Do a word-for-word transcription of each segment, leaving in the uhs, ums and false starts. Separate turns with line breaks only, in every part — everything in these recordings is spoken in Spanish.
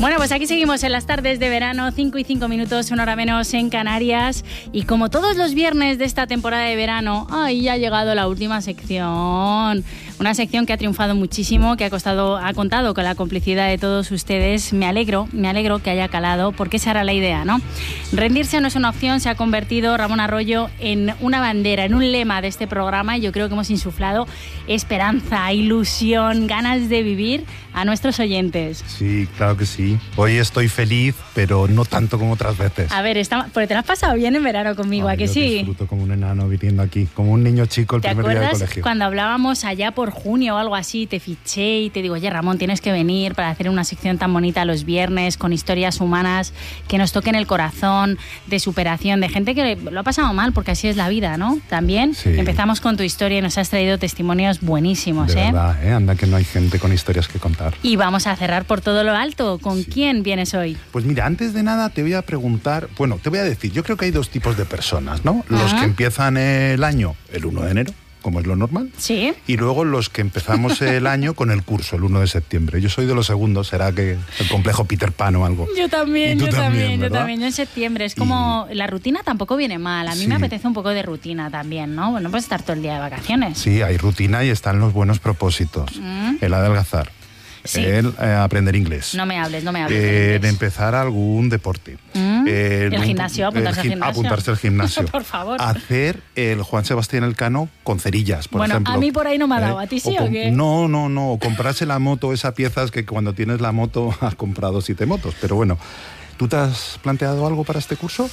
Bueno, pues aquí seguimos en las tardes de verano, cinco y cinco minutos, una hora menos en Canarias. Y como todos los viernes de esta temporada de verano, ahí ha llegado la última sección. Una sección que ha triunfado muchísimo, que ha, costado, ha contado con la complicidad de todos ustedes. Me alegro, me alegro que haya calado, porque esa era la idea, ¿no? Rendirse no es una opción, se ha convertido, Ramón Arroyo, en una bandera, en un lema de este programa. Y yo creo que hemos insuflado esperanza, ilusión, ganas de vivir a nuestros oyentes.
Sí, claro que sí. Hoy estoy feliz, pero no tanto como otras veces.
A ver, está, porque te lo has pasado bien en verano conmigo,
Ay,
¿a que
yo
sí?
Disfruto como un enano viniendo aquí, como un niño chico el primer día de colegio.
¿Te acuerdas cuando hablábamos allá por junio o algo así? Te fiché y te digo, oye, Ramón, tienes que venir para hacer una sección tan bonita los viernes, con historias humanas que nos toquen el corazón, de superación, de gente que lo ha pasado mal, porque así es la vida, ¿no? También
sí.
Empezamos con tu historia y nos has traído testimonios buenísimos,
de
¿eh?
verdad, ¿eh? Anda que no hay gente con historias que contar.
Y vamos a cerrar por todo lo alto. ¿Con
sí.
quién vienes hoy?
Pues mira, antes de nada te voy a preguntar, bueno, te voy a decir, yo creo que hay dos tipos de personas, ¿no? Los
Ajá.
que empiezan el año el uno de enero, como es lo normal.
Sí.
Y luego los que empezamos el año con el curso, el uno de septiembre. Yo soy de los segundos, será que el complejo Peter Pan o algo.
Yo también, yo
también,
también, yo
¿verdad?
también. Yo en septiembre es como, y... la rutina tampoco viene mal. A mí
sí.
me apetece un poco de rutina también, ¿no? Bueno, puedes estar todo el día de vacaciones.
Sí, hay rutina y están los buenos propósitos. Mm. El adelgazar.
Sí.
El eh, aprender inglés.
No me hables, no me hables.
Eh, de empezar algún deporte.
¿Mm?
Eh,
el
un,
gimnasio, apuntarse
el,
al gimnasio.
Apuntarse al gimnasio.
Por favor.
Hacer el Juan Sebastián Elcano con cerillas, por
bueno,
ejemplo.
a mí por ahí no me ha dado.
¿Eh?
¿A ti sí
o,
o, o qué?
No, no, no. Comprarse la moto, esa pieza es que cuando tienes la moto has comprado siete motos. Pero bueno, ¿tú te has planteado algo para este curso?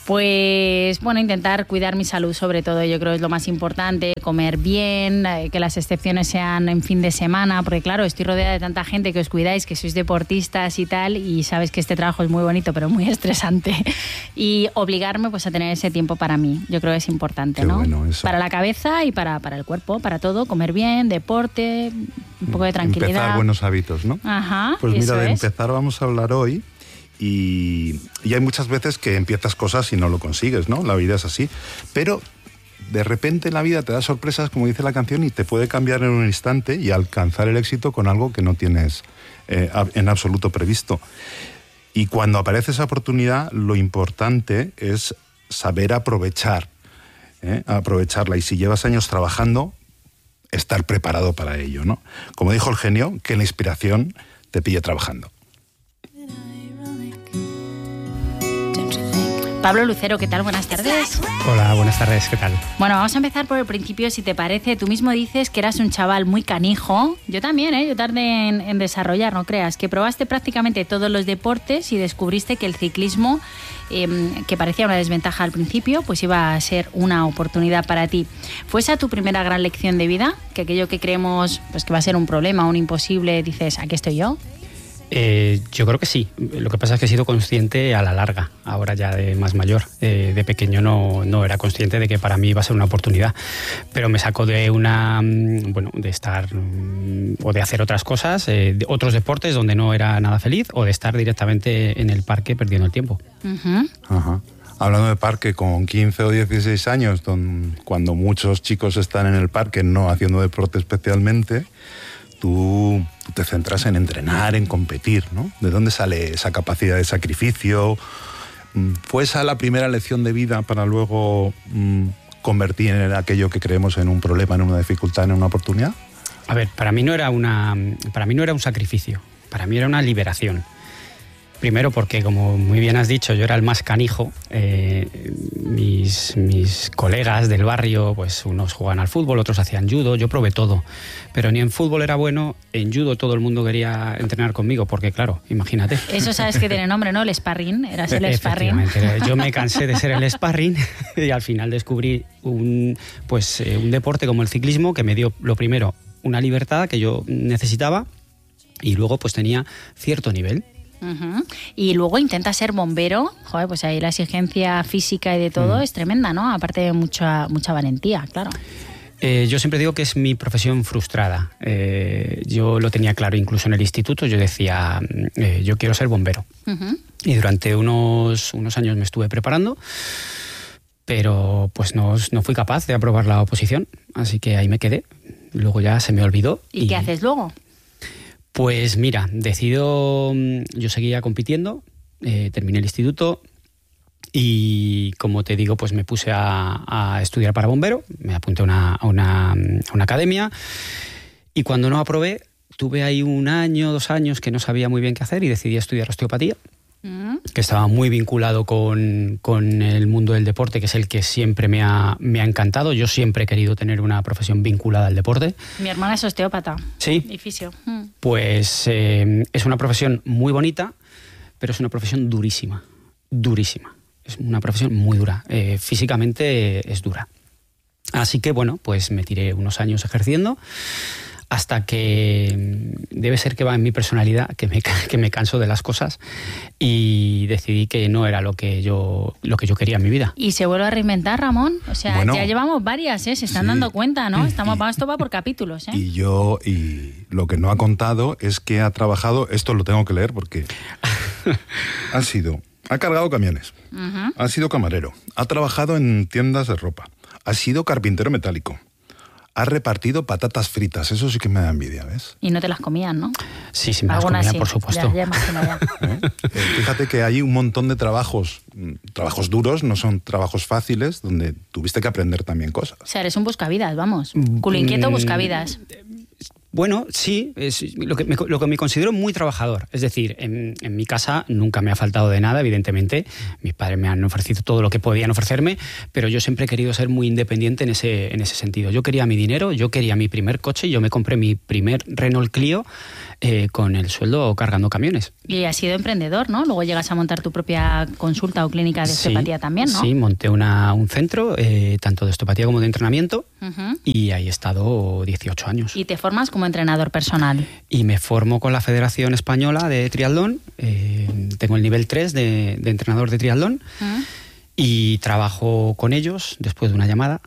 Pues, bueno, intentar cuidar mi salud sobre todo, yo creo que es lo más importante, comer bien, que las excepciones sean en fin de semana, porque claro, estoy rodeada de tanta gente que os cuidáis, que sois deportistas y tal, y sabes que este trabajo es muy bonito, pero muy estresante, y obligarme pues a tener ese tiempo para mí, yo creo que es importante,
Qué
¿no?
Bueno, eso.
Para la cabeza y para, para el cuerpo, para todo, comer bien, deporte, un poco de tranquilidad.
Empezar buenos hábitos, ¿no?
Ajá,
pues mira, de
es.
empezar vamos a hablar hoy. Y, y hay muchas veces que empiezas cosas y no lo consigues, ¿no? La vida es así. Pero de repente la vida te da sorpresas, como dice la canción, y te puede cambiar en un instante y alcanzar el éxito con algo que no tienes eh, en absoluto previsto. Y cuando aparece esa oportunidad, lo importante es saber aprovechar, ¿eh? aprovecharla. Y si llevas años trabajando, estar preparado para ello, ¿no? Como dijo el genio, que la inspiración te pille trabajando.
Pablo Lucero, ¿qué tal? Buenas tardes.
Hola, buenas tardes, ¿qué tal?
Bueno, vamos a empezar por el principio, si te parece. Tú mismo dices que eras un chaval muy canijo. Yo también, ¿eh? Yo tardé en, en desarrollar, no creas. Que probaste prácticamente todos los deportes y descubriste que el ciclismo, eh, que parecía una desventaja al principio, pues iba a ser una oportunidad para ti. ¿Fue esa tu primera gran lección de vida? Que aquello que creemos pues que va a ser un problema, un imposible, dices, aquí estoy yo.
Eh, yo creo que sí. Lo que pasa es que he sido consciente a la larga, ahora ya de más mayor. Eh, de pequeño no, no era consciente de que para mí iba a ser una oportunidad, pero me sacó de una, bueno, de estar o de hacer otras cosas, eh, de otros deportes donde no era nada feliz, o de estar directamente en el parque perdiendo el tiempo.
Uh-huh.
Ajá. Hablando de parque, con quince o dieciséis años, don, cuando muchos chicos están en el parque no haciendo deporte especialmente, tú, tú te centras en entrenar, en competir, ¿no? ¿De dónde sale esa capacidad de sacrificio? ¿Fue esa la primera lección de vida para luego mmm, convertir en aquello que creemos en un problema, en una dificultad, en una oportunidad?
A ver, para mí no era una, para mí no era un sacrificio, para mí era una liberación. Primero porque, como muy bien has dicho, yo era el más canijo. Eh, mis, mis colegas del barrio, pues unos jugaban al fútbol, otros hacían judo, yo probé todo. Pero ni en fútbol era bueno, en judo todo el mundo quería entrenar conmigo, porque claro, imagínate.
Eso sabes que tiene nombre, ¿no? El sparring, eras el sparring.
Efectivamente, yo me cansé de ser el sparring y al final descubrí un, pues, eh, un deporte como el ciclismo que me dio, lo primero, una libertad que yo necesitaba y luego pues tenía cierto nivel.
Uh-huh. Y luego intenta ser bombero. Joder, pues ahí la exigencia física y de todo mm. es tremenda, ¿no? Aparte de mucha, mucha valentía, claro.
Eh, yo siempre digo que es mi profesión frustrada. Eh, yo lo tenía claro incluso en el instituto. Yo decía, eh, yo quiero ser bombero. Uh-huh. Y durante unos, unos años me estuve preparando, pero pues no, no fui capaz de aprobar la oposición. Así que ahí me quedé. Luego ya se me olvidó.
¿Y, ¿Y qué haces luego?
Pues mira, decido, yo seguía compitiendo, eh, terminé el instituto y como te digo, pues me puse a, a estudiar para bombero, me apunté a una, a, una, a una academia y cuando no aprobé, tuve ahí un año, dos años que no sabía muy bien qué hacer y decidí estudiar osteopatía, mm. que estaba muy vinculado con, con el mundo del deporte, que es el que siempre me ha, me ha encantado. Yo siempre he querido tener una profesión vinculada al deporte.
Mi hermana es osteópata.
Sí.
Y fisio. Mm.
Pues eh, es una profesión muy bonita, pero es una profesión durísima, durísima. Es una profesión muy dura. Eh, físicamente es dura. Así que, bueno, pues me tiré unos años ejerciendo hasta que debe ser que va en mi personalidad, que me, que me canso de las cosas y decidí que no era lo que yo lo que yo quería en mi vida.
Y se vuelve a reinventar, Ramón. O sea, bueno, ya llevamos varias, ¿eh? Se están sí. dando cuenta, ¿no? Estamos, y, esto va por capítulos, ¿eh?
Y yo, y lo que no ha contado es que ha trabajado, esto lo tengo que leer porque ha sido, ha cargado camiones, uh-huh. ha sido camarero, ha trabajado en tiendas de ropa, ha sido carpintero metálico, ha repartido patatas fritas, eso sí que me da envidia, ¿ves?
Y no te las comían, ¿no?
Sí, sí me las comía, sí, por supuesto.
Ya, ya imagino ya.
¿Eh? Eh, fíjate que hay un montón de trabajos, trabajos duros, no son trabajos fáciles, donde tuviste que aprender también cosas.
O sea, eres un buscavidas, vamos. Culo inquieto, buscavidas.
Bueno, sí, es lo que, me, lo que me considero muy trabajador. Es decir, en, en mi casa nunca me ha faltado de nada, evidentemente. Mis padres me han ofrecido todo lo que podían ofrecerme, pero yo siempre he querido ser muy independiente en ese, en ese sentido. Yo quería mi dinero, yo quería mi primer coche, yo me compré mi primer Renault Clio eh, con el sueldo cargando camiones.
Y has sido emprendedor, ¿no? Luego llegas a montar tu propia consulta o clínica de osteopatía sí, también, ¿no?
Sí, monté una, un centro, eh, tanto de osteopatía como de entrenamiento, uh-huh. y ahí he estado dieciocho años.
¿Y te formas como entrenador personal?
Y me formo con la Federación Española de Triatlón, eh, tengo el nivel tres de, de entrenador de triatlón, uh-huh. y trabajo con ellos después de una llamada.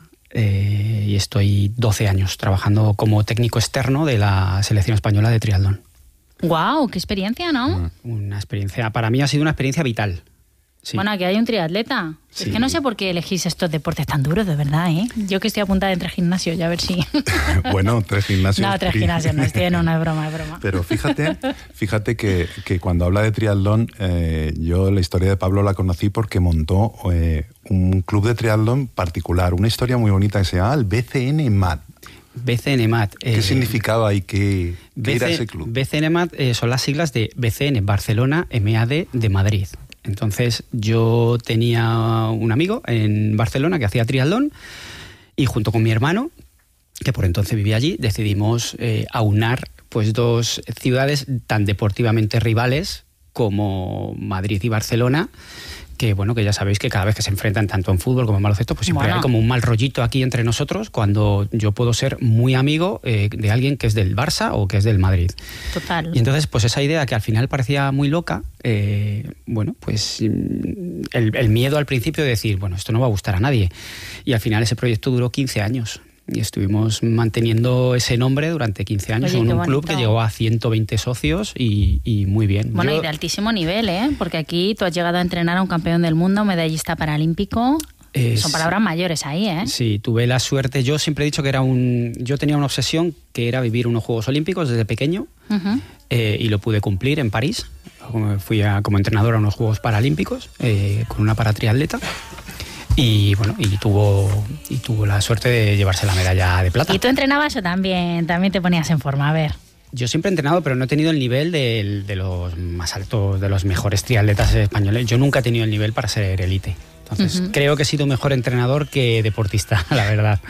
Eh, y estoy doce años trabajando como técnico externo de la Selección Española de Triatlón.
¡Guau! ¡Qué experiencia!, ¿no?
Una experiencia, para mí ha sido una experiencia vital. Sí.
Bueno, aquí hay un triatleta. Sí. Es que no sé por qué elegís estos deportes tan duros, de verdad, ¿eh? Yo que estoy apuntada entre gimnasios, ya a ver si...
Bueno, tres gimnasios.
No, tres gimnasios, no, estoy en una es broma, es broma.
Pero fíjate, fíjate que, que cuando habla de triatlón, eh, yo la historia de Pablo la conocí porque montó eh, un club de triatlón particular, una historia muy bonita que se llama el B C N M A T.
B C N M A T.
¿Qué eh, significaba y qué, qué era ese club?
B C N M A T eh, son las siglas de B C N Barcelona M A D de Madrid. Entonces yo tenía un amigo en Barcelona que hacía triatlón y junto con mi hermano, que por entonces vivía allí, decidimos eh, aunar pues, dos ciudades tan deportivamente rivales como Madrid y Barcelona, que bueno, que ya sabéis que cada vez que se enfrentan tanto en fútbol como en baloncesto, pues siempre bueno. hay como un mal rollito aquí entre nosotros cuando yo puedo ser muy amigo eh, de alguien que es del Barça o que es del Madrid.
Total.
Y entonces, pues esa idea que al final parecía muy loca, eh, bueno, pues el, el miedo al principio de decir, bueno, esto no va a gustar a nadie. Y al final ese proyecto duró quince años. Y estuvimos manteniendo ese nombre durante quince años.
Oye,
en un
bonito.
Club que llegó a ciento veinte socios y, y muy bien.
Bueno,
Yo,
y de altísimo nivel, ¿eh? Porque aquí tú has llegado a entrenar a un campeón del mundo, medallista paralímpico. Es, Son palabras mayores ahí, ¿eh?
Sí, tuve la suerte. Yo siempre he dicho que era un... Yo tenía una obsesión que era vivir unos Juegos Olímpicos desde pequeño, uh-huh. eh, y lo pude cumplir en París. Fui a, como entrenador a unos Juegos Paralímpicos eh, con una paratriatleta. Y bueno, y tuvo, y tuvo la suerte de llevarse la medalla de plata.
¿Y tú entrenabas o también, también te ponías en forma? A ver.
Yo siempre he entrenado, pero no he tenido el nivel de, de los más altos, de los mejores triatletas españoles. Yo nunca he tenido el nivel para ser élite. Entonces, uh-huh. creo que he sido mejor entrenador que deportista, la verdad.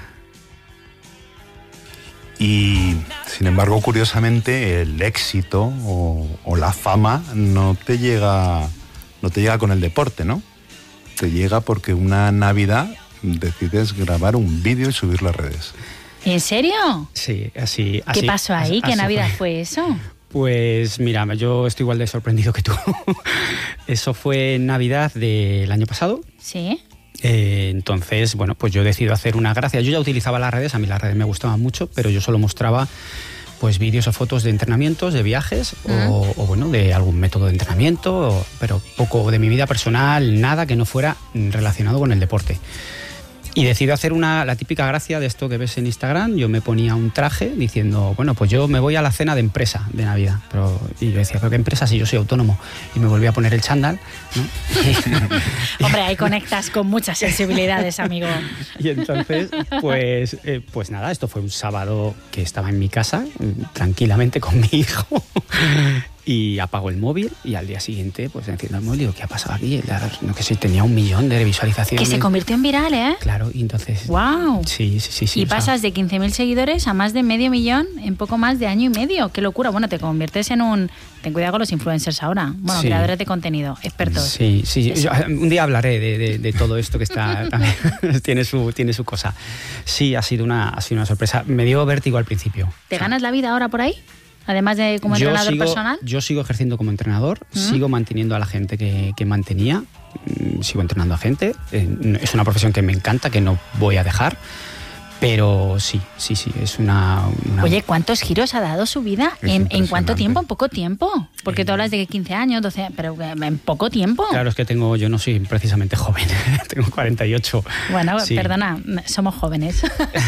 Y, sin embargo, curiosamente, el éxito o, o la fama no te llega, no te llega con el deporte, ¿no? Te llega porque una Navidad decides grabar un vídeo y subirlo a redes.
¿En serio?
Sí, así.
¿Qué
así,
pasó ahí?
Así,
¿Qué
así
Navidad
fue.
fue eso?
Pues mira, yo estoy igual de sorprendido que tú. Eso fue en Navidad del año pasado.
Sí.
Eh, entonces, bueno, pues yo decido hacer una gracia. Yo ya utilizaba las redes, a mí las redes me gustaban mucho, pero yo solo mostraba pues vídeos o fotos de entrenamientos, de viajes, uh-huh. o, o bueno, de algún método de entrenamiento, o, pero poco de mi vida personal, nada que no fuera relacionado con el deporte. Y decido hacer una, la típica gracia de esto que ves en Instagram. Yo me ponía un traje diciendo, bueno, pues yo me voy a la cena de empresa de Navidad. Pero, y yo decía, ¿pero qué empresa si yo soy autónomo? Y me volví a poner el chándal, ¿no?
Hombre, ahí conectas con muchas sensibilidades, amigo.
Y entonces, pues, eh, pues nada, esto fue un sábado que estaba en mi casa, tranquilamente con mi hijo. Y apago el móvil y al día siguiente pues enciendo el móvil y digo, ¿qué ha pasado aquí? No que sé, tenía un millón de visualizaciones.
Que se convirtió en viral, ¿eh?
Claro, y entonces...
¡Wow!
Sí, sí, sí. sí
y
o sea,
pasas de quince mil seguidores a más de medio millón en poco más de año y medio. ¡Qué locura! Bueno, te conviertes en un... Ten cuidado con los influencers ahora. Bueno,
sí.
creadores de contenido, expertos.
Sí, sí. Yo, un día hablaré de, de, de todo esto que está... También tiene, su, tiene su cosa. Sí, ha sido, una, ha sido una sorpresa. Me dio vértigo al principio.
¿Te o sea, ganas la vida ahora por ahí? Además de como
yo
entrenador
sigo,
personal.
Yo sigo ejerciendo como entrenador, ¿Mm? sigo manteniendo a la gente que, que mantenía, sigo entrenando a gente. Eh, es una profesión que me encanta, que no voy a dejar. Pero sí, sí, sí, es una... una...
Oye, ¿cuántos giros ha dado su vida? ¿En, ¿En cuánto tiempo? ¿En poco tiempo? Porque tú hablas de que quince años, doce, pero en poco tiempo.
Claro, es que tengo, yo no soy precisamente joven, tengo cuarenta y ocho.
Bueno,
sí.
Perdona, somos jóvenes.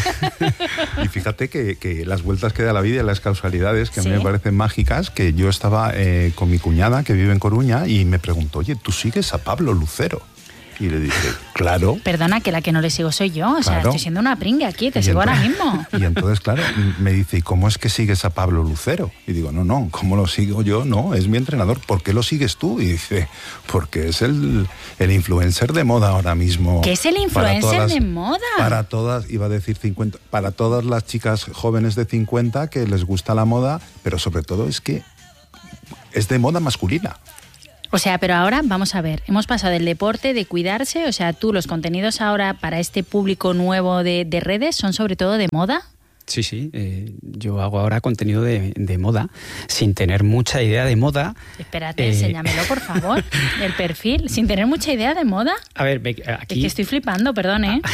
Y fíjate que, que las vueltas que da la vida y las causalidades, que a mí
¿Sí?
me parecen mágicas, que yo estaba eh, con mi cuñada, que vive en Coruña, y me preguntó, oye, ¿tú sigues a Pablo Lucero? Y le dije, claro.
Perdona, que la que no le sigo soy yo. O sea,
claro.
Estoy siendo una pringue aquí, te
y
sigo
entonces,
ahora mismo.
Y entonces, claro, me dice, ¿y cómo es que sigues a Pablo Lucero? Y digo, no, no, ¿cómo lo sigo yo? No, es mi entrenador. ¿Por qué lo sigues tú? Y dice, porque es el, el influencer de moda ahora mismo.
¿Qué es el influencer
las,
de moda?
Para todas, iba a decir cincuenta, para todas las chicas jóvenes de cincuenta que les gusta la moda, pero sobre todo es que es de moda masculina.
O sea, pero ahora vamos a ver, hemos pasado del deporte, de cuidarse, o sea, tú los contenidos ahora para este público nuevo de, de redes son sobre todo de moda.
Sí, sí, eh, yo hago ahora contenido de, de moda, sin tener mucha idea de moda.
Espérate,
eh...
enséñamelo, por favor, el perfil, sin tener mucha idea de moda.
A ver, aquí...
Es que estoy flipando, perdón, ¿eh?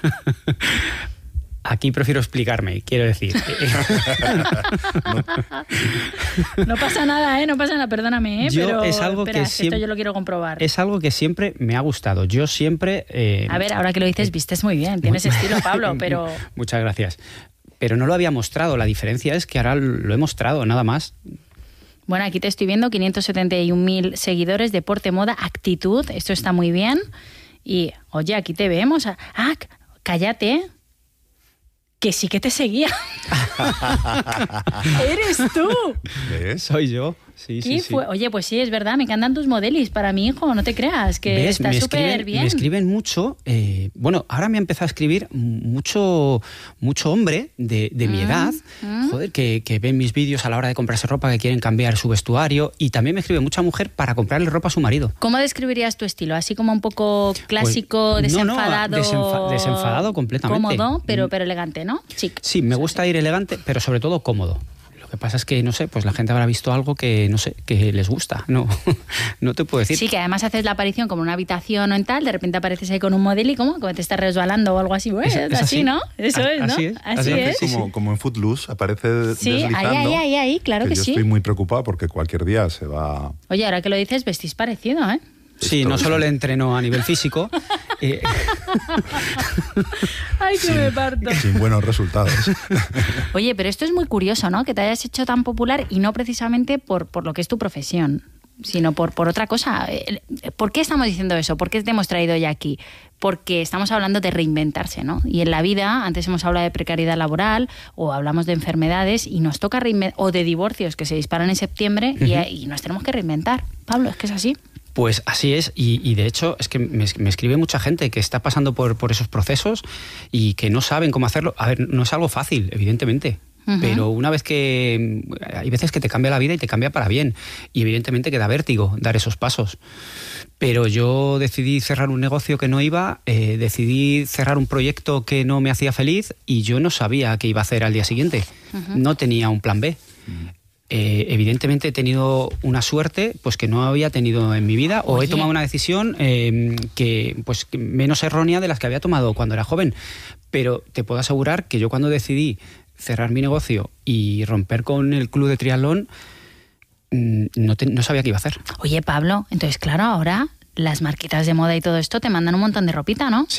Aquí prefiero explicarme, quiero decir.
no. no pasa nada, ¿eh? No pasa nada, perdóname, ¿eh?
Yo,
pero
es algo
espera,
que
esto
siempre,
yo lo quiero comprobar.
Es algo que siempre me ha gustado. Yo siempre... Eh,
a ver, ahora que lo dices, vistes muy bien, tienes estilo, Pablo, pero...
Muchas gracias. Pero no lo había mostrado. La diferencia es que ahora lo he mostrado, nada más.
Bueno, aquí te estoy viendo, quinientos setenta y un mil seguidores, deporte, moda, actitud, esto está muy bien. Y, oye, aquí te vemos. Ah, cállate, que sí que te seguía. ¡Eres tú!
¿Ves?
Soy yo. Sí, sí, sí.
Fue? Oye, pues sí, es verdad, me encantan tus modelis para mi hijo, no te creas, que
¿Ves?
está súper bien.
Me escriben mucho, eh, bueno, ahora me ha empezado a escribir mucho, mucho hombre de, de mi mm, edad, mm. joder, que, que ven mis vídeos a la hora de comprarse ropa, que quieren cambiar su vestuario, y también me escribe mucha mujer para comprarle ropa a su marido.
¿Cómo describirías tu estilo? ¿Así como un poco clásico, pues, desenfadado?
No, no, desenfa desenfadado completamente.
Cómodo, pero, pero elegante, ¿no? Chic.
Sí, me gusta ir elegante, pero sobre todo cómodo. Lo que pasa es que, no sé, pues la gente habrá visto algo que, no sé, que les gusta. No, no te puedo decir.
Sí, que además haces la aparición como en una habitación o en tal, de repente apareces ahí con un modelo y como, como te estás resbalando o algo así. Bueno, es, es así, así, ¿no? Eso a, es, ¿no?
Así es.
Así,
así
es.
es. Como, como en Footloose, aparece
sí,
deslizando.
Sí, ahí, ahí, ahí, claro que,
que
sí.
Yo estoy muy preocupado porque cualquier día se va...
Oye, ahora que lo dices, vestís parecido, ¿eh?
Sí, no solo le entreno a nivel físico. eh...
Ay, que
sin,
me parto.
Sin buenos resultados.
Oye, pero esto es muy curioso, ¿no? Que te hayas hecho tan popular y no precisamente por, por lo que es tu profesión, sino por, por otra cosa. ¿Por qué estamos diciendo eso? ¿Por qué te hemos traído ya aquí? Porque estamos hablando de reinventarse, ¿no? Y en la vida, antes hemos hablado de precariedad laboral o hablamos de enfermedades y nos toca reinventar, o de divorcios que se disparan en septiembre uh-huh. y, y nos tenemos que reinventar. Pablo, es que es así.
Pues así es, y, y de hecho es que me, me escribe mucha gente que está pasando por, por esos procesos y que no saben cómo hacerlo. A ver, no es algo fácil, evidentemente, uh-huh. pero una vez que... Hay veces que te cambia la vida y te cambia para bien, y evidentemente que da vértigo dar esos pasos. Pero yo decidí cerrar un negocio que no iba, eh, decidí cerrar un proyecto que no me hacía feliz y yo no sabía qué iba a hacer al día siguiente. Uh-huh. No tenía un plan B. Uh-huh. Eh, evidentemente he tenido una suerte pues que no había tenido en mi vida. Oye. O he tomado una decisión eh, que pues menos errónea de las que había tomado cuando era joven, pero te puedo asegurar que yo cuando decidí cerrar mi negocio y romper con el club de triatlón no, te, no sabía qué iba a hacer.
Oye, Pablo, entonces claro, ahora las marquitas de moda y todo esto te mandan un montón de ropita, ¿no?
Sí.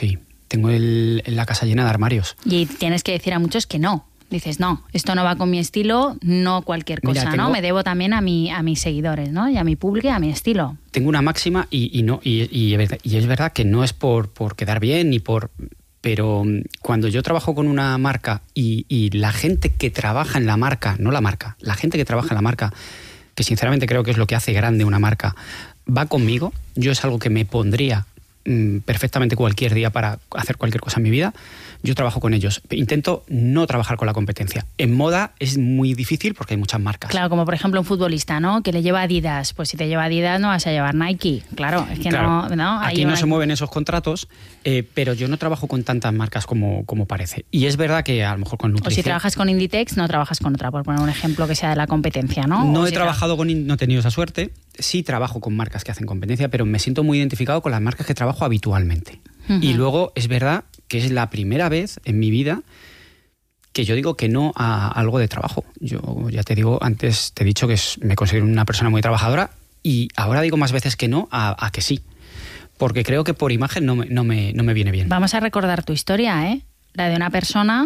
tengo el, la casa llena de armarios.
Y tienes que decir a muchos que no. Dices, no, esto no va con mi estilo, no cualquier cosa, Mira, tengo, ¿no? Me debo también a, mi, a mis seguidores, ¿no? Y a mi público y a mi estilo.
Tengo una máxima y, y, no, y, y, y es verdad que no es por, por quedar bien ni por... Pero cuando yo trabajo con una marca y, y la gente que trabaja en la marca, no la marca, la gente que trabaja en la marca, que sinceramente creo que es lo que hace grande una marca, va conmigo, yo es algo que me pondría mmm, perfectamente cualquier día para hacer cualquier cosa en mi vida. Yo trabajo con ellos. Intento no trabajar con la competencia. En moda es muy difícil porque hay muchas marcas.
Claro, como por ejemplo un futbolista, ¿no? Que le lleva Adidas. Pues si te lleva Adidas no vas a llevar Nike. Claro, es que claro. no... no
Aquí no se mueven esos contratos, eh, pero yo no trabajo con tantas marcas como, como parece. Y es verdad que a lo mejor con nutrición...
O si trabajas con Inditex, no trabajas con otra, por poner un ejemplo que sea de la competencia, ¿no?
No
o
he
si
trabajado tra... con... No he tenido esa suerte. Sí trabajo con marcas que hacen competencia, pero me siento muy identificado con las marcas que trabajo habitualmente. Uh-huh. Y luego es verdad que es la primera vez en mi vida que yo digo que no a algo de trabajo. Yo ya te digo, antes te he dicho que es, me considero una persona muy trabajadora y ahora digo más veces que no a, a que sí. Porque creo que por imagen no me, no, me, no me viene bien.
Vamos a recordar tu historia, ¿eh? La de una persona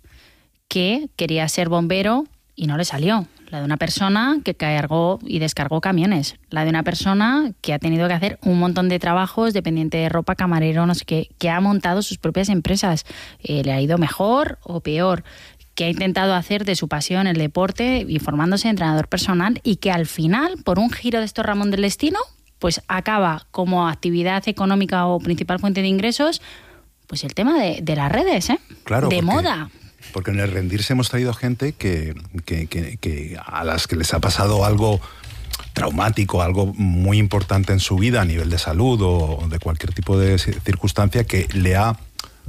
que quería ser bombero y no le salió. La de una persona que cargó y descargó camiones. La de una persona que ha tenido que hacer un montón de trabajos, dependiente de ropa, camarero, no sé qué, que ha montado sus propias empresas. Eh, le ha ido mejor o peor, que ha intentado hacer de su pasión el deporte y formándose entrenador personal y que al final, por un giro de estos Ramón del destino, pues acaba como actividad económica o principal fuente de ingresos, pues el tema de, de las redes, ¿eh?
Claro,
de
porque...
moda.
Porque en el rendirse hemos traído gente que, que, que, que a las que les ha pasado algo traumático, algo muy importante en su vida a nivel de salud o de cualquier tipo de circunstancia que le ha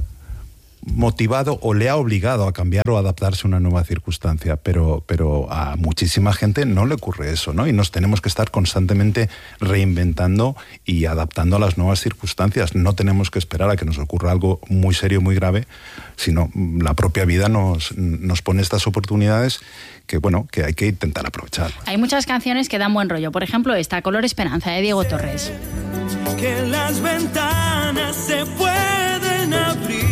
motivado o le ha obligado a cambiar o adaptarse a una nueva circunstancia, pero, pero a muchísima gente no le ocurre eso, ¿no? Y nos tenemos que estar constantemente reinventando y adaptando a las nuevas circunstancias. No tenemos que esperar a que nos ocurra algo muy serio, muy grave, sino la propia vida nos, nos pone estas oportunidades que, bueno, que hay que intentar aprovechar.
Hay muchas canciones que dan buen rollo. Por ejemplo, esta, Color Esperanza, de Diego Torres.
Que las ventanas se pueden abrir.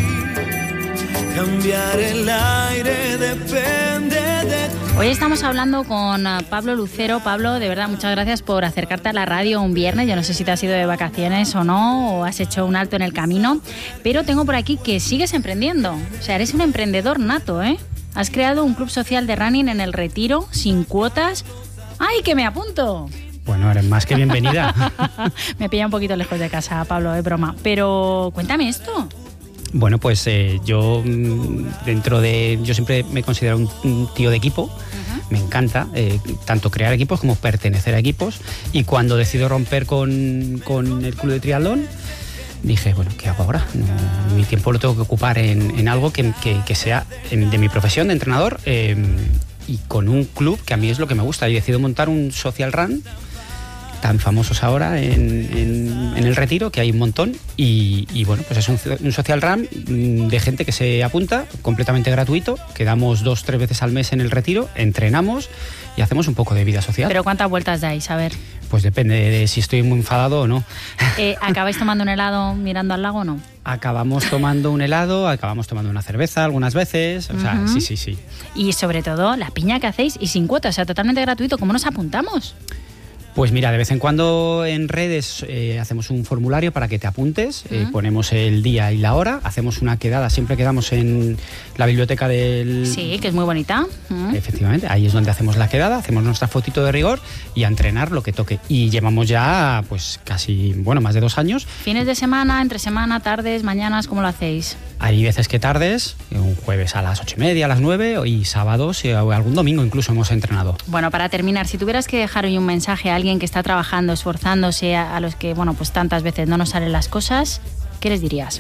Cambiar el aire depende de ti.
Hoy estamos hablando con Pablo Lucero. Pablo, de verdad, muchas gracias por acercarte a la radio un viernes. Yo no sé si te has ido de vacaciones o no, o has hecho un alto en el camino, pero tengo por aquí que sigues emprendiendo. O sea, eres un emprendedor nato, ¿eh? Has creado un club social de running en El Retiro, sin cuotas. ¡Ay, que me apunto!
Bueno, eres más que bienvenida.
Me pilla un poquito lejos de casa, Pablo, es broma. Pero cuéntame esto.
Bueno, pues eh, yo dentro de... Yo siempre me considero un, un tío de equipo. Uh-huh. Me encanta eh, tanto crear equipos como pertenecer a equipos. Y cuando decido romper con, con el club de triatlón, dije, bueno, ¿qué hago ahora? No, mi tiempo lo tengo que ocupar en, en algo que, que, que sea de mi profesión de entrenador eh, y con un club que a mí es lo que me gusta. Y decido montar un social run, tan famosos ahora en, en, en El Retiro, que hay un montón, y, y bueno, pues es un, un social run de gente que se apunta, completamente gratuito, quedamos dos, tres veces al mes en El Retiro, entrenamos y hacemos un poco de vida social.
¿Pero cuántas vueltas dais? A ver.
Pues depende de si estoy muy enfadado o no.
Eh, ¿Acabáis tomando un helado mirando al lago o no?
Acabamos tomando un helado, acabamos tomando una cerveza algunas veces, o sea, uh-huh. sí, sí, sí.
Y sobre todo, la piña que hacéis y sin cuotas, o sea, totalmente gratuito, ¿cómo nos apuntamos?
Pues mira, de vez en cuando en redes eh, hacemos un formulario para que te apuntes, uh-huh. eh, ponemos el día y la hora, hacemos una quedada, siempre quedamos en la biblioteca del...
Sí, que es muy bonita. Uh-huh.
Efectivamente, ahí es donde hacemos la quedada, hacemos nuestra fotito de rigor y a entrenar lo que toque. Y llevamos ya pues casi, bueno, más de dos años.
¿Fines de semana, entre semana, tardes, mañanas, cómo lo hacéis?
Hay veces que tardes, un jueves a las ocho y media, a las nueve, y sábados, y algún domingo incluso hemos entrenado.
Bueno, para terminar, si tuvieras que dejar hoy un mensaje a alguien que está trabajando, esforzándose, a, a los que, bueno, pues tantas veces no nos salen las cosas, ¿qué les dirías?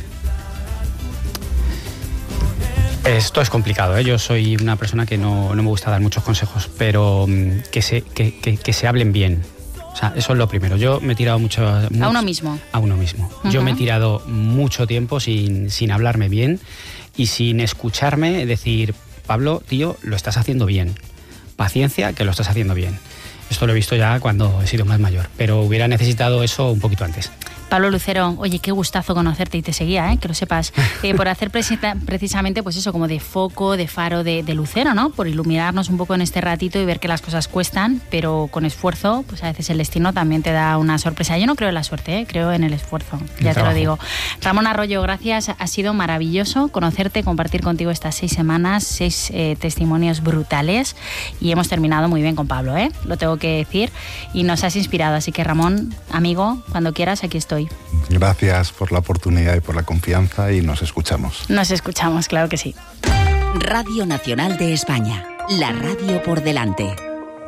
Esto es complicado, ¿eh? Yo soy una persona que no, no me gusta dar muchos consejos, pero que se, que, que, que se hablen bien. O sea, eso es lo primero. Yo me he tirado mucho... mucho
a uno mismo.
A uno mismo. Uh-huh. Yo me he tirado mucho tiempo sin, sin hablarme bien y sin escucharme decir, Pablo, tío, lo estás haciendo bien. Paciencia, que lo estás haciendo bien. Esto lo he visto ya cuando he sido más mayor, pero hubiera necesitado eso un poquito antes.
Pablo Lucero, oye, qué gustazo conocerte y te seguía, ¿eh? Que lo sepas, eh, por hacer presita, precisamente pues eso, como de foco, de faro de, de lucero, ¿no? Por iluminarnos un poco en este ratito y ver que las cosas cuestan, pero con esfuerzo, pues a veces el destino también te da una sorpresa. Yo no creo en la suerte, ¿eh? Creo en el esfuerzo, ya te lo digo. Ramón Arroyo, gracias, ha sido maravilloso conocerte, compartir contigo estas seis semanas, seis eh, testimonios brutales, y hemos terminado muy bien con Pablo, ¿eh? Lo tengo que decir, y nos has inspirado, así que Ramón, amigo, cuando quieras, aquí estoy.
Gracias por la oportunidad y por la confianza, y nos escuchamos.
Nos escuchamos, claro que sí.
Radio Nacional de España, la radio por delante.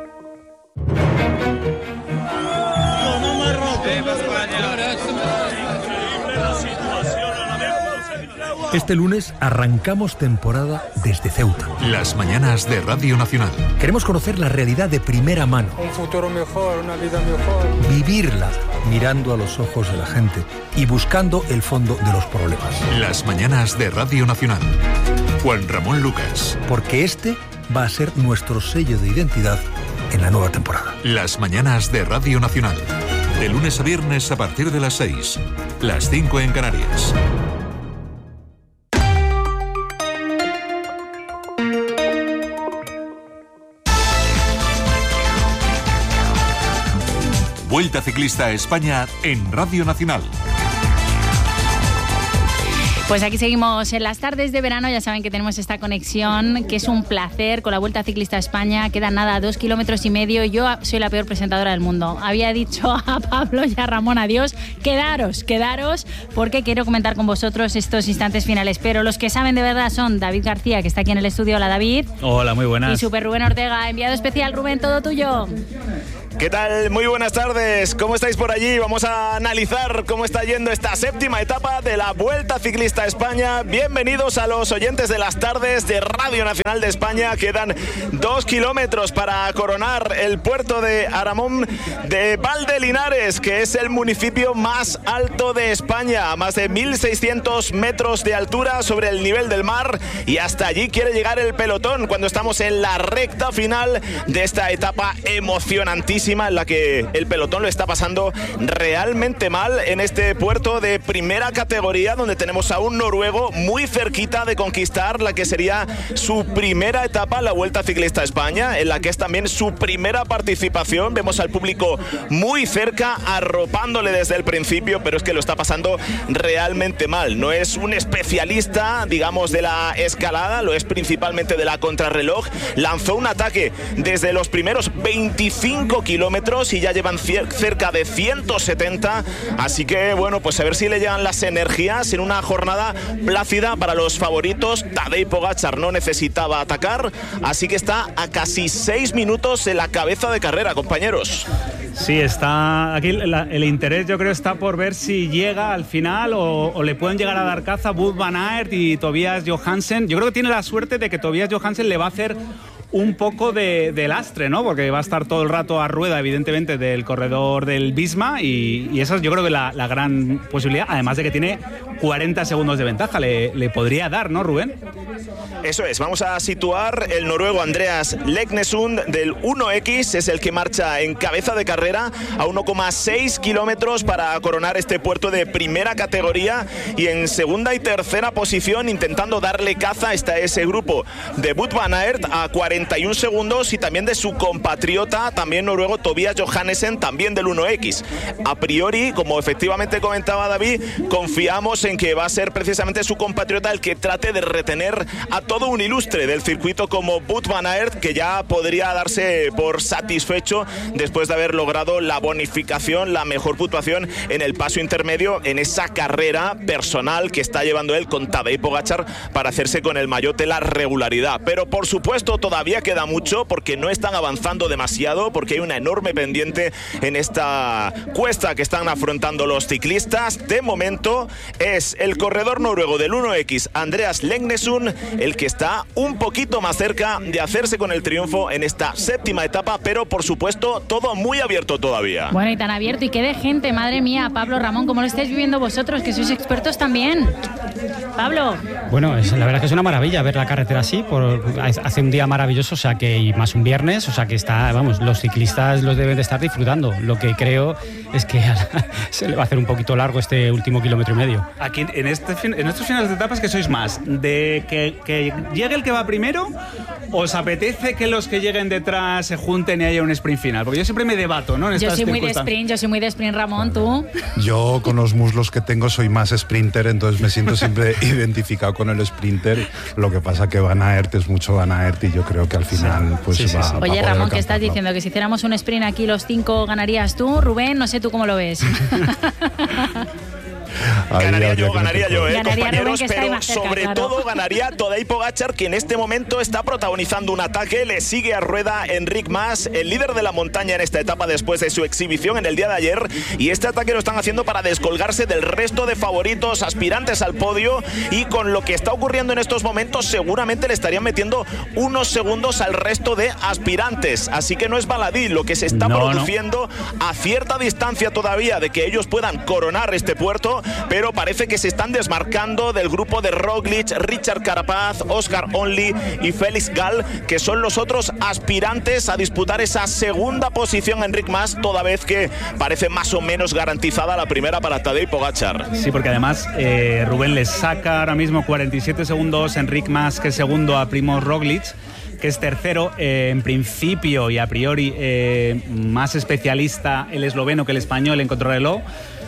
Este lunes arrancamos temporada desde Ceuta.
Las mañanas de Radio Nacional.
Queremos conocer la realidad de primera mano.
Un futuro mejor, una vida mejor.
Vivirla mirando a los ojos de la gente y buscando el fondo de los problemas.
Las mañanas de Radio Nacional. Juan Ramón Lucas.
Porque este va a ser nuestro sello de identidad en la nueva temporada.
Las mañanas de Radio Nacional. De lunes a viernes a partir de las seis. Las cinco en Canarias. Vuelta Ciclista a España en Radio Nacional.
Pues aquí seguimos en las tardes de verano, ya saben que tenemos esta conexión, que es un placer con la Vuelta Ciclista a España. Quedan nada, dos kilómetros y medio. Yo soy la peor presentadora del mundo. Había dicho a Pablo y a Ramón adiós. Quedaros, quedaros, porque quiero comentar con vosotros estos instantes finales. Pero los que saben de verdad son David García, que está aquí en el estudio. Hola, David.
Hola, muy buenas.
Y Super Rubén Ortega, enviado especial. Rubén, todo tuyo.
¿Qué tal? Muy buenas tardes. ¿Cómo estáis por allí? Vamos a analizar cómo está yendo esta séptima etapa de la Vuelta Ciclista a España. Bienvenidos a los oyentes de las tardes de Radio Nacional de España. Quedan dos kilómetros para coronar el puerto de Aramón de Valdelinares, que es el municipio más alto de España, a más de mil seiscientos metros de altura sobre el nivel del mar, y hasta allí quiere llegar el pelotón cuando estamos en la recta final de esta etapa emocionantísima, en la que el pelotón lo está pasando realmente mal en este puerto de primera categoría, donde tenemos a un noruego muy cerquita de conquistar la que sería su primera etapa, la Vuelta Ciclista a España, en la que es también su primera participación. Vemos al público muy cerca, arropándole desde el principio, pero es que lo está pasando realmente mal. No es un especialista, digamos, de la escalada, lo es principalmente de la contrarreloj. Lanzó un ataque desde los primeros veinticinco kilómetros y ya llevan cerca de ciento setenta, así que bueno, pues a ver si le llegan las energías en una jornada plácida para los favoritos. Tadej Pogačar no necesitaba atacar, así que está a casi seis minutos en la cabeza de carrera, compañeros.
Sí, está aquí la, el interés, yo creo, está por ver si llega al final o, o le pueden llegar a dar caza Wout van Aert y Tobias Johansen. Yo creo que tiene la suerte de que Tobias Johansen le va a hacer un poco de, de lastre, ¿no? Porque va a estar todo el rato a rueda, evidentemente, del corredor del Visma, y, y esa es, yo creo, que la, la gran posibilidad, además de que tiene cuarenta segundos de ventaja, le, le podría dar, ¿no, Rubén?
Eso es, vamos a situar el noruego Andreas Leknesund del uno equis, es el que marcha en cabeza de carrera a uno coma seis kilómetros para coronar este puerto de primera categoría, y en segunda y tercera posición, intentando darle caza, está ese grupo de Wout van Aert a cuarenta y un segundos, y también de su compatriota, también noruego, Tobias Johansen, también del uno equis. A priori, como efectivamente comentaba David, confiamos en que va a ser precisamente su compatriota el que trate de retener a todo un ilustre del circuito como Wout van Aert, que ya podría darse por satisfecho después de haber logrado la bonificación, la mejor puntuación en el paso intermedio, en esa carrera personal que está llevando él con Tadej Pogačar para hacerse con el maillot de la regularidad. Pero por supuesto todavía queda mucho, porque no están avanzando demasiado, porque hay una enorme pendiente en esta cuesta que están afrontando los ciclistas. De momento es el corredor noruego del uno equis, Andreas Leknesund, el que está un poquito más cerca de hacerse con el triunfo en esta séptima etapa, pero por supuesto todo muy abierto todavía.
Bueno, y tan abierto, y qué de gente, madre mía. Pablo, Ramón, ¿cómo lo estáis viviendo vosotros, que sois expertos también? Pablo.
Bueno, es, la verdad es que es una maravilla ver la carretera así, por, hace un día maravilloso maravilloso, o sea que, y más un viernes, o sea que está, vamos, los ciclistas los deben de estar disfrutando. Lo que creo es que se le va a hacer un poquito largo este último kilómetro y medio.
Aquí en, este, en estos finales de etapas, ¿qué sois más? ¿De que, que llegue el que va primero? ¿Os apetece que los que lleguen detrás se junten y haya un sprint final? Porque yo siempre me debato, ¿no? En
yo
estas
soy muy de sprint, yo soy muy de sprint, Ramón, ¿tú?
Yo con los muslos que tengo soy más sprinter, entonces me siento siempre identificado con el sprinter. Lo que pasa que Van Aert es mucho Van Aert y yo creo que al final pues sí, sí, va, sí.
va Oye, Ramón, ¿qué estás diciendo? ¿Que si hiciéramos un sprint aquí los cinco ganarías tú? Rubén, no sé tú cómo lo ves.
Ganaría yo, ganaría yo, eh,
ganaría
compañeros,
Rubén,
pero
cerca,
sobre
claro.
todo ganaría Tadej Pogačar, que en este momento está protagonizando un ataque. Le sigue a rueda Enric Mas, el líder de la montaña en esta etapa después de su exhibición en el día de ayer, y este ataque lo están haciendo para descolgarse del resto de favoritos aspirantes al podio, y con lo que está ocurriendo en estos momentos seguramente le estarían metiendo unos segundos al resto de aspirantes, así que no es baladí lo que se está
no,
produciendo no. a cierta distancia todavía de que ellos puedan coronar este puerto, pero parece que se están desmarcando del grupo de Roglic, Richard Carapaz, Oscar Onley y Félix Gall, que son los otros aspirantes a disputar esa segunda posición. Enric Mas, toda vez que parece más o menos garantizada la primera para Tadej Pogačar.
Sí, porque además eh, Rubén le saca ahora mismo cuarenta y siete segundos Enric Mas, que es segundo, a Primož Roglic, que es tercero. Eh, en principio y a priori eh, más especialista el esloveno que el español en contrarreloj.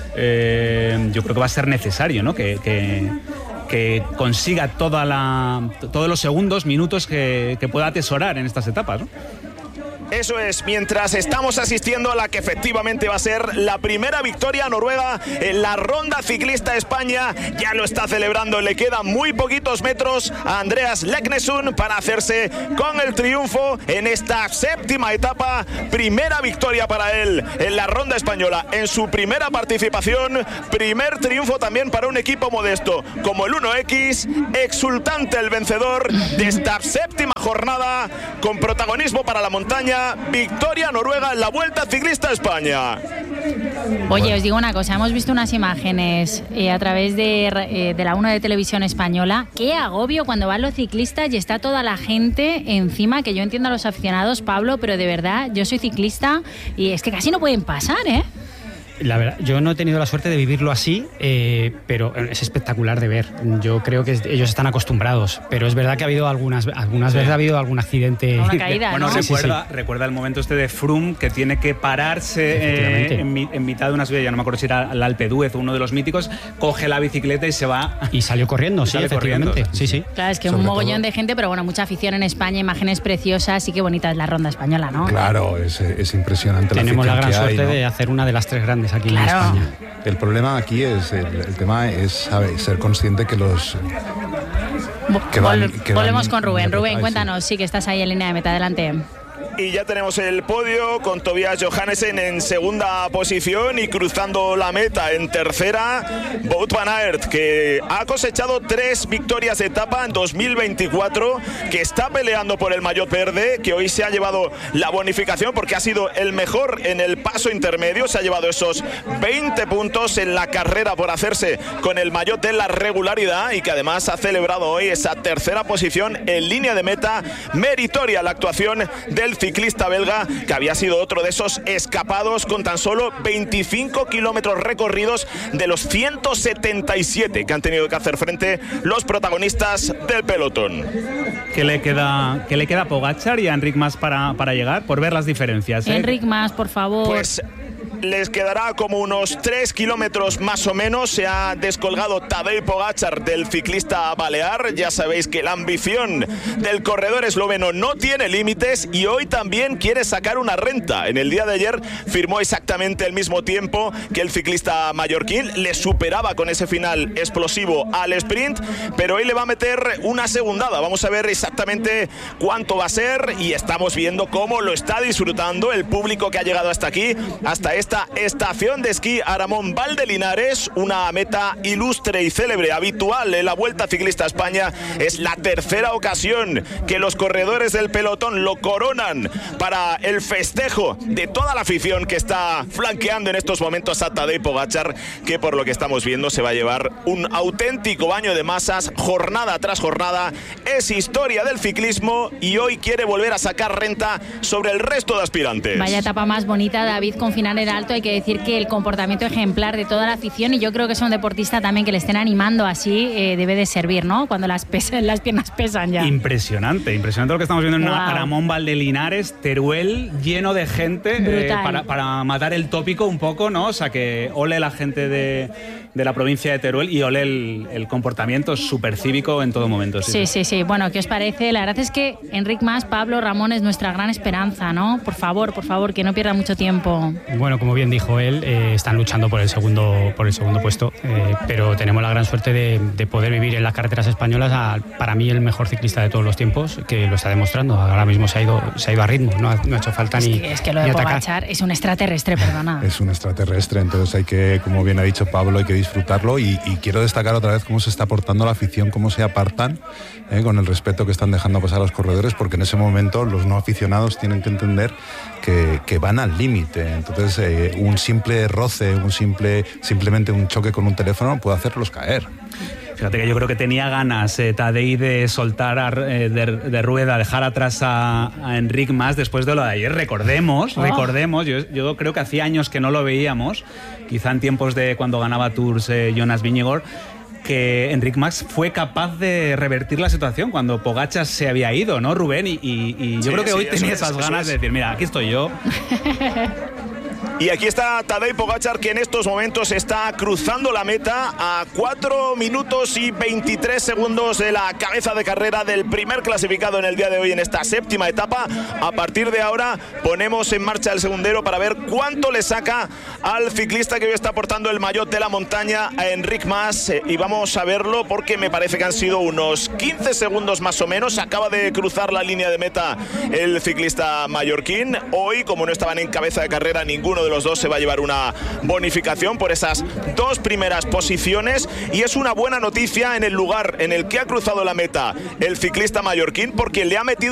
Eh, yo creo que va a ser necesario, ¿no? que, que, que consiga toda la, todos los segundos, minutos que, que pueda atesorar en estas etapas, ¿no?
Eso es, mientras estamos asistiendo a la que efectivamente va a ser la primera victoria noruega en la Ronda Ciclista España. Ya lo está celebrando, le quedan muy poquitos metros a Andreas Leknesund para hacerse con el triunfo en esta séptima etapa. Primera victoria para él en la Ronda Española en su primera participación. Primer triunfo también para un equipo modesto como el uno equis. Exultante el vencedor de esta séptima jornada, con protagonismo para la montaña. Victoria noruega en la Vuelta Ciclista España.
Oye, os digo una cosa, hemos visto unas imágenes eh, a través de, eh, de la uno de Televisión Española. Qué agobio cuando van los ciclistas y está toda la gente encima, que yo entiendo a los aficionados, Pablo, pero de verdad, yo soy ciclista y es que casi no pueden pasar, ¿eh?
La verdad, yo no he tenido la suerte de vivirlo así, eh, pero es espectacular de ver. Yo creo que es, ellos están acostumbrados, pero es verdad que ha habido algunas, algunas sí. veces ha habido algún accidente.
Una caída,
bueno,
¿no?
recuerda,
sí, sí.
recuerda el momento este de Froome, que tiene que pararse eh, en, en mitad de una subida, ya no me acuerdo si era el Alpe d'Huez o uno de los míticos, coge la bicicleta y se va.
Y salió corriendo, sí,
sale efectivamente.
Corriendo. Sí, sí.
Claro, es que
Sobre
un mogollón
todo,
de gente, pero bueno, mucha afición en España, imágenes preciosas, y qué bonita es la Ronda Española, ¿no?
Claro, es, es impresionante.
Tenemos la,
la
gran suerte
hay, ¿no?
de hacer una de las tres grandes aquí
claro.
en España.
El problema aquí es, el, el tema es, ¿sabes?, ser consciente que los...
Que van, Vol
que
volvemos
van,
con Rubén. Rubén,
sí.
cuéntanos, sí que estás ahí en línea de meta, adelante.
Y ya tenemos el podio con Tobias Johannessen en segunda posición y cruzando la meta en tercera, Wout van Aert, que ha cosechado tres victorias de etapa en dos mil veinticuatro, que está peleando por el maillot verde, que hoy se ha llevado la bonificación porque ha sido el mejor en el paso intermedio, se ha llevado esos veinte puntos en la carrera por hacerse con el maillot de la regularidad, y que además ha celebrado hoy esa tercera posición en línea de meta. Meritoria la actuación del ciclista belga, que había sido otro de esos escapados, con tan solo veinticinco kilómetros recorridos de los ciento setenta y siete que han tenido que hacer frente los protagonistas del pelotón.
¿Qué le queda, qué le queda a Pogačar y a Enric Mas para, para llegar? Por ver las diferencias, ¿eh?
Enric Mas, por favor.
Pues les quedará como unos tres kilómetros más o menos. Se ha descolgado Tadej Pogačar del ciclista balear. Ya sabéis que la ambición del corredor esloveno no tiene límites y hoy también quiere sacar una renta. En el día de ayer firmó exactamente el mismo tiempo que el ciclista mallorquín. Le superaba con ese final explosivo al sprint, pero hoy le va a meter una segundada. Vamos a ver exactamente cuánto va a ser, y estamos viendo cómo lo está disfrutando el público que ha llegado hasta aquí, hasta este esta estación de esquí Aramón Valdelinares, una meta ilustre y célebre, habitual en la Vuelta Ciclista a España. Es la tercera ocasión que los corredores del pelotón lo coronan para el festejo de toda la afición que está flanqueando en estos momentos a Tadej Pogačar, que por lo que estamos viendo se va a llevar un auténtico baño de masas, jornada tras jornada. Es historia del ciclismo y hoy quiere volver a sacar renta sobre el resto de aspirantes.
Vaya etapa más bonita, David, con final en alto. Hay que decir que el comportamiento ejemplar de toda la afición, y yo creo que es un deportista también que le estén animando así, eh, debe de servir, ¿no? Cuando las, pesa, las piernas pesan ya.
Impresionante, impresionante lo que estamos viendo en
wow.
una Aramón Valdelinares, Teruel, lleno de gente, eh, para, para matar el tópico un poco, ¿no? O sea, que ole la gente de, de la provincia de Teruel y ole el, el comportamiento súper cívico en todo momento.
Sí, sí, sí, sí. Bueno, ¿qué os parece? La verdad es que Enric Mas, Pablo, Ramón es nuestra gran esperanza, ¿no? Por favor, por favor, que no pierda mucho tiempo.
Bueno, como bien dijo él, eh, están luchando por el segundo, por el segundo puesto, eh, pero tenemos la gran suerte de, de poder vivir en las carreteras españolas a, para mí, el mejor ciclista de todos los tiempos, que lo está demostrando. Ahora mismo se ha ido, se ha ido a ritmo, no ha, no ha hecho falta
es
ni
que, Es que lo de Pogačar es un extraterrestre, perdona.
Es un extraterrestre, entonces hay que, como bien ha dicho Pablo, hay que disfrutarlo y, y quiero destacar otra vez cómo se está portando la afición, cómo se apartan eh, con el respeto que están dejando pasar a los corredores, porque en ese momento los no aficionados tienen que entender que, que van al límite. Entonces eh, un simple roce, un simple, simplemente un choque con un teléfono puede hacerlos caer.
Fíjate que yo creo que tenía ganas eh, Tadej de soltar a, eh, de, de rueda, dejar atrás a, a Enric Mas después de lo de ayer. Recordemos, oh. recordemos, yo, yo creo que hacía años que no lo veíamos, quizá en tiempos de cuando ganaba Tours eh, Jonas Vingegaard, que Enric Mas fue capaz de revertir la situación cuando Pogačar se había ido, ¿no, Rubén? Y, y, y yo sí, creo que sí, hoy tenía es, esas ganas es. de decir, mira, aquí estoy yo.
Y aquí está Tadej Pogačar, que en estos momentos está cruzando la meta a cuatro minutos y veintitrés segundos de la cabeza de carrera del primer clasificado en el día de hoy en esta séptima etapa. A partir de ahora ponemos en marcha el segundero para ver cuánto le saca al ciclista que hoy está portando el maillot de la montaña, a Enric Mas, y vamos a verlo porque me parece que han sido unos quince segundos más o menos. Acaba de cruzar la línea de meta el ciclista mallorquín. Hoy, como no estaban en cabeza de carrera ninguno de los dos, se va a llevar una bonificación por esas dos primeras posiciones, y es una buena noticia en el lugar en el que ha cruzado la meta el ciclista mallorquín, porque le ha metido